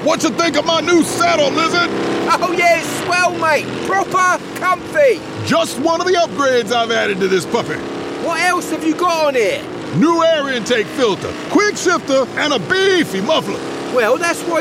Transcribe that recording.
What you think of my new saddle, Lizard? Oh yeah, it's swell, mate. Proper comfy. Just one of the upgrades I've added to this puppy. What else have you got on here? New air intake filter, quick shifter, and a beefy muffler. Well, that's what